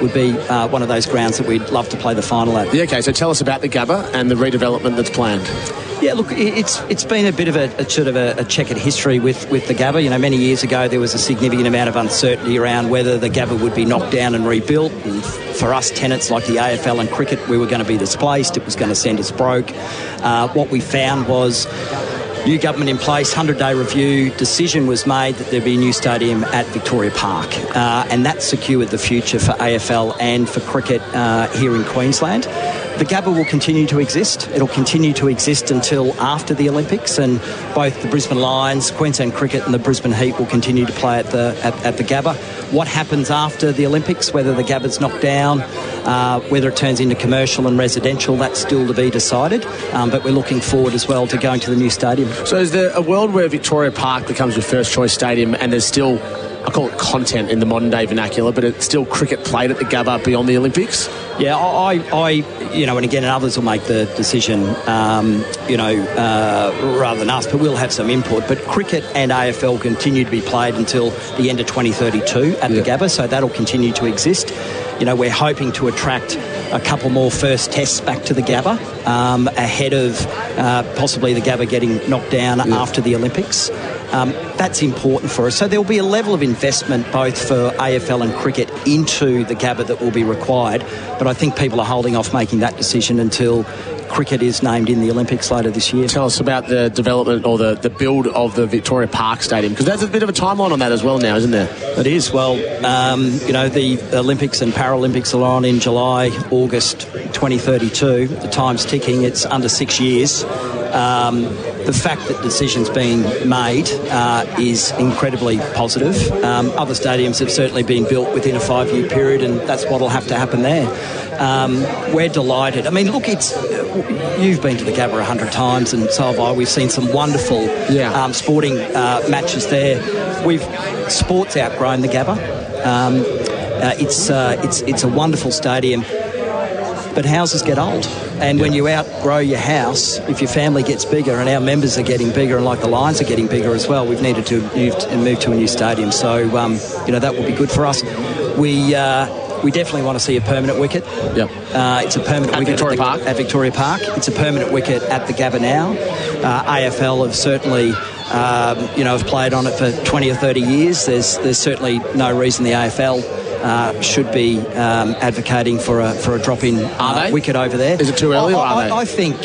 would be one of those grounds that we'd love to play the final at. Yeah, okay, so tell us about the Gabba and the redevelopment that's planned. Yeah, look, it's been a bit of a checkered history with the Gabba. You know, many years ago there was a significant amount of uncertainty around whether the Gabba would be knocked down and rebuilt. And for us, tenants like the AFL and cricket, we were going to be displaced. It was going to send us broke. What we found was new government in place, 100-day review, decision was made that there'd be a new stadium at Victoria Park. And that secured the future for AFL and for cricket here in Queensland. The Gabba will continue to exist. It'll continue to exist until after the Olympics, and both the Brisbane Lions, Queensland Cricket and the Brisbane Heat will continue to play at the Gabba. What happens after the Olympics, whether the Gabba's knocked down, whether it turns into commercial and residential, that's still to be decided. But we're looking forward as well to going to the new stadium. So is there a world where Victoria Park becomes your first choice stadium and there's still, I call it content in the modern day vernacular, but it's still cricket played at the Gabba beyond the Olympics? Yeah, I and again, others will make the decision, rather than us, but we'll have some input. But cricket and AFL continue to be played until the end of 2032 at the Gabba, so that'll continue to exist. You know, we're hoping to attract a couple more first tests back to the Gabba ahead of possibly the Gabba getting knocked down after the Olympics. That's important for us. So there'll be a level of investment both for AFL and cricket into the Gabba that will be required, but I think people are holding off making that decision until cricket is named in the Olympics later this year. Tell us about the development or the build of the Victoria Park Stadium, because there's a bit of a timeline on that as well now, isn't there? It is. Well, the Olympics and Paralympics are on in July, August 2032. The time's ticking. It's under 6 years. The fact that decisions being made is incredibly positive. Other stadiums have certainly been built within a 5-year period, and that's what will have to happen there. We're delighted. I mean, look, you've been to the Gabba 100 times, and so have I. We've seen some wonderful sporting matches there. Sport's outgrown the Gabba. It's a wonderful stadium, but houses get old. And when you outgrow your house, if your family gets bigger, and our members are getting bigger, and like the Lions are getting bigger as well, we've needed to move to a new stadium. So, that will be good for us. We definitely want to see a permanent wicket. Yep. It's a permanent wicket at Victoria Park. It's a permanent wicket at the Gabba now. AFL have certainly, have played on it for 20 or 30 years. There's certainly no reason the AFL should be advocating for a drop-in wicket over there. Is it too early, or are they? I think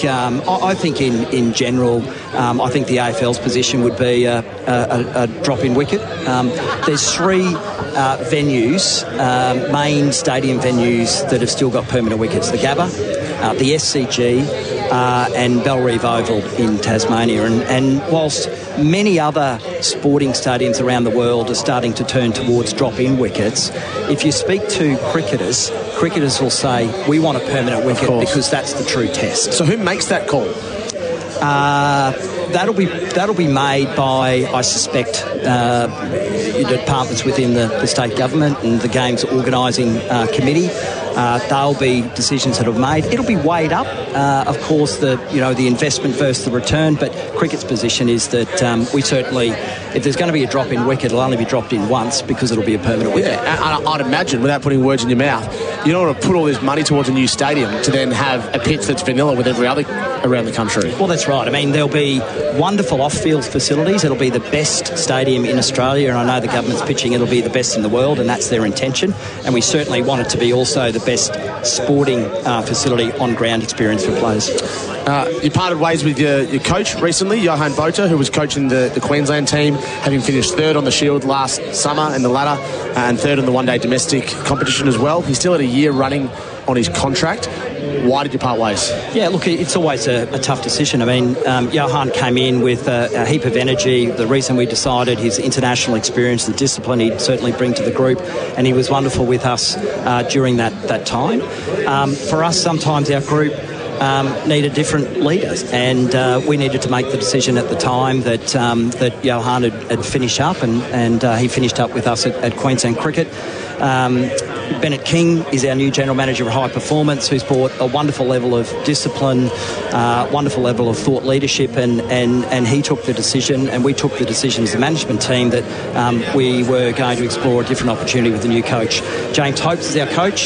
in general, I think the AFL's position would be a drop-in wicket. There's 3 venues, main stadium venues, that have still got permanent wickets. The Gabba, the SCG, and Bellerive Oval in Tasmania. And whilst many other sporting stadiums around the world are starting to turn towards drop-in wickets, if you speak to cricketers will say, we want a permanent wicket because that's the true test. So who makes that call? That'll be made by, I suspect, departments within the state government and the Games Organising Committee. They'll be decisions that are made. It'll be weighed up, of course, the investment versus the return. But cricket's position is that we certainly, if there's going to be a drop-in wicket, it'll only be dropped in once because it'll be a permanent wicket. Yeah, I'd imagine, without putting words in your mouth, you don't want to put all this money towards a new stadium to then have a pitch that's vanilla with every other around the country. Well, that's right. I mean, there'll be wonderful off-field facilities. It'll be the best stadium in Australia, and I know the government's pitching it'll be the best in the world, and that's their intention. And we certainly want it to be also the best sporting facility on-ground experience for players. You parted ways with your coach recently, Johan Botha, who was coaching the Queensland team, having finished 3rd on the Shield last summer in the ladder and 3rd in the one-day domestic competition as well. He's still had a year running on his contract. Why did you part ways? Yeah, look, it's always a tough decision. I mean, Johan came in with a heap of energy. The reason we decided his international experience, the discipline he'd certainly bring to the group, and he was wonderful with us during that time. For us, sometimes our group needed different leaders, and we needed to make the decision at the time that Johan had finished up, and he finished up with us at Queensland Cricket. Bennett King is our new General Manager of High Performance, who's brought a wonderful level of discipline, wonderful level of thought leadership, and he took the decision, and we took the decision as the management team that we were going to explore a different opportunity with the new coach. James Hopes is our coach.